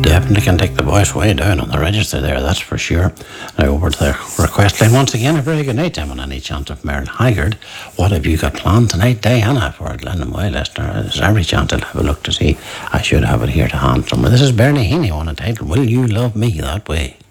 definitely can take the voice way down on the register there, that's for sure. Now over to the request line once again. A very good night, Em, on any chance of Merle Haggard. What have you got planned tonight, Diana, for Glenmore listener? There's every chance I'll have a look to see. I should have it here to hand somewhere. This is Bernie Heaney on a title, Will You Love Me That Way?